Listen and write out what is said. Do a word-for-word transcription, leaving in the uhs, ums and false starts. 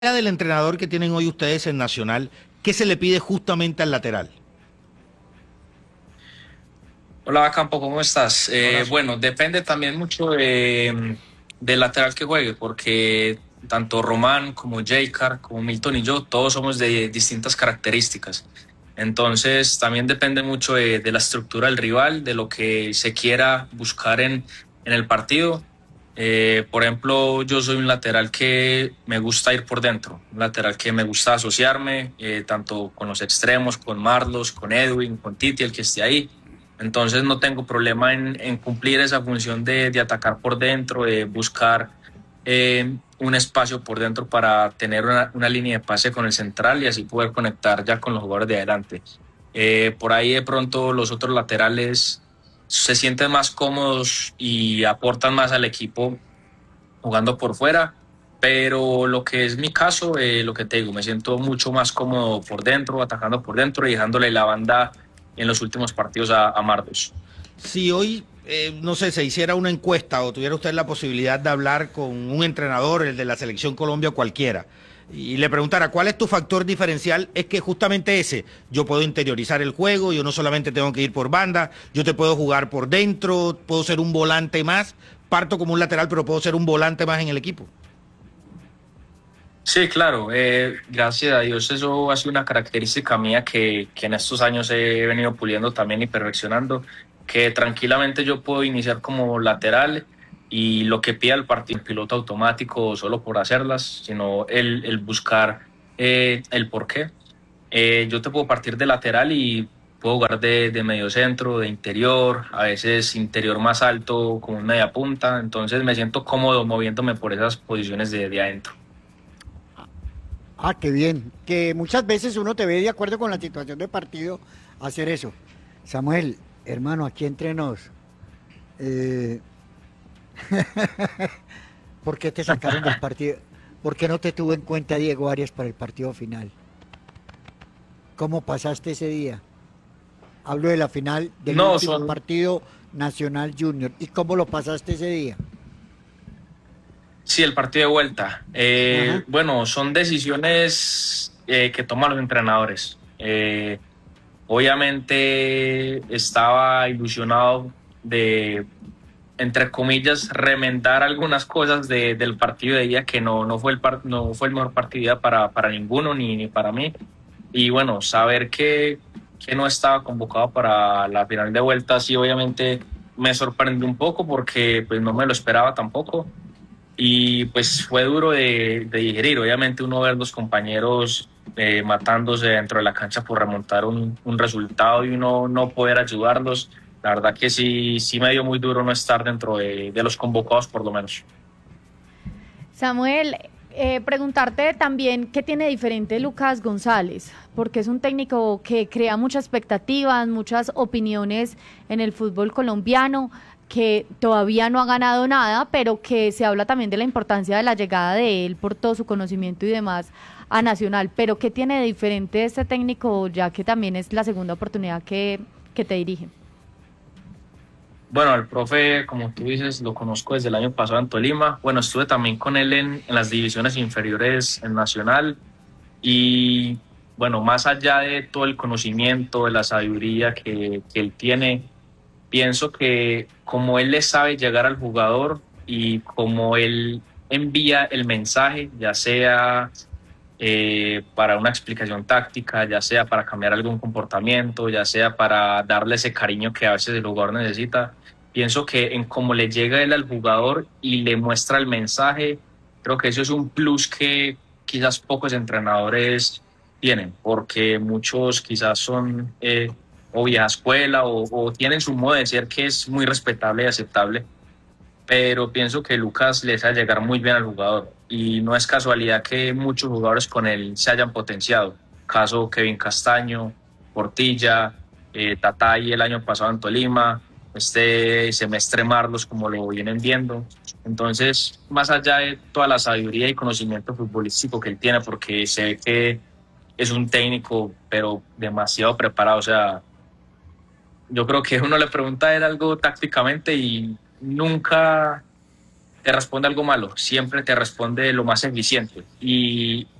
Del entrenador que tienen hoy ustedes en Nacional, ¿qué se le pide justamente al lateral? Hola Campo, ¿cómo estás? Eh, Abrazo. bueno, depende también mucho de, del lateral que juegue, porque tanto Román como Jaycar, como Milton y yo, todos somos de distintas características. Entonces, también depende mucho de, de la estructura del rival, de lo que se quiera buscar en, en el partido. Eh, por ejemplo, yo soy un lateral que me gusta ir por dentro, un lateral que me gusta asociarme, eh, tanto con los extremos, con Marlos, con Edwin, con Titi, el que esté ahí. Entonces no tengo problema en, en cumplir esa función de, de atacar por dentro, de buscar eh, un espacio por dentro para tener una, una línea de pase con el central y así poder conectar ya con los jugadores de adelante. Eh, por ahí de pronto los otros laterales se sienten más cómodos y aportan más al equipo jugando por fuera, pero lo que es mi caso, eh, lo que te digo, me siento mucho más cómodo por dentro, atacando por dentro y dejándole la banda en los últimos partidos a, a Mardos. Si hoy, eh, no sé, se hiciera una encuesta o tuviera usted la posibilidad de hablar con un entrenador, el de la Selección Colombia cualquiera, y le preguntara cuál es tu factor diferencial, es que justamente ese, yo puedo interiorizar el juego, yo no solamente tengo que ir por banda, yo te puedo jugar por dentro, puedo ser un volante más, parto como un lateral, pero puedo ser un volante más en el equipo. Sí, claro, eh, gracias a Dios eso ha sido una característica mía que, que en estos años he venido puliendo también y perfeccionando, que tranquilamente yo puedo iniciar como lateral y lo que pida el partido, el piloto automático solo por hacerlas, sino el, el buscar eh, el porqué. Eh, yo te puedo partir de lateral y puedo jugar de, de medio centro, de interior, a veces interior más alto como una media punta, entonces me siento cómodo moviéndome por esas posiciones de, de adentro. Ah, qué bien. Que muchas veces uno te ve de acuerdo con la situación de partido hacer eso. Samuel, hermano, aquí entre nos, eh, ¿por qué te sacaron del partido? ¿Por qué no te tuvo en cuenta Diego Arias para el partido final? ¿Cómo pasaste ese día? Hablo de la final del No, último son, partido Nacional Junior. ¿Y cómo lo pasaste ese día? sí, el partido de vuelta. Eh, Ajá. bueno, son decisiones eh, que toman los entrenadores. Eh, obviamente estaba ilusionado de, entre comillas, remendar algunas cosas de, del partido de día que no, no, fue, el par, no fue el mejor partido de día para, para ninguno ni, ni para mí. Y bueno, saber que, que no estaba convocado para la final de vuelta, sí, obviamente me sorprendió un poco porque pues no me lo esperaba tampoco y pues fue duro de, de digerir. Obviamente uno ver los compañeros eh, matándose dentro de la cancha por remontar un, un resultado y uno no poder ayudarlos, la verdad que sí, sí me dio muy duro no estar dentro de, de los convocados por lo menos. Samuel, eh, preguntarte también qué tiene diferente Lucas González, porque es un técnico que crea muchas expectativas, muchas opiniones en el fútbol colombiano, que todavía no ha ganado nada, pero que se habla también de la importancia de la llegada de él por todo su conocimiento y demás a Nacional. Pero ¿qué tiene de diferente este técnico, ya que también es la segunda oportunidad que, que te dirige? Bueno, el profe, como tú dices, lo conozco desde el año pasado en Tolima. Bueno, estuve también con él en, en las divisiones inferiores en Nacional. Y bueno, más allá de todo el conocimiento, de la sabiduría que, que él tiene, pienso que como él le sabe llegar al jugador y como él envía el mensaje, ya sea eh, para una explicación táctica, ya sea para cambiar algún comportamiento, ya sea para darle ese cariño que a veces el jugador necesita, pienso que en cómo le llega él al jugador y le muestra el mensaje, creo que eso es un plus que quizás pocos entrenadores tienen, porque muchos quizás son eh, o vieja escuela o, o tienen su modo de ser que es muy respetable y aceptable, pero pienso que Lucas les ha llegar muy bien al jugador y no es casualidad que muchos jugadores con él se hayan potenciado. Caso Kevin Castaño, Portilla, eh, Tatay el año pasado en Tolima, este semestre Marlos como lo vienen viendo. Entonces, más allá de toda la sabiduría y conocimiento futbolístico que él tiene, porque se ve que es un técnico, pero demasiado preparado, o sea, yo creo que uno le pregunta a él algo tácticamente y nunca te responde algo malo, siempre te responde lo más eficiente. Y